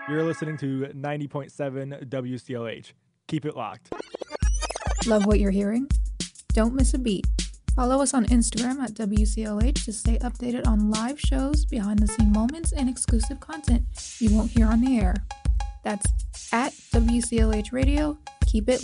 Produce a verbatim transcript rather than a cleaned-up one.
You're listening to ninety point seven W C L H. Keep it locked. Love what you're hearing? Don't miss a beat. Follow us on Instagram at W C L H to stay updated on live shows, behind-the-scene moments, and exclusive content you won't hear on the air. That's at W C L H Radio. Keep it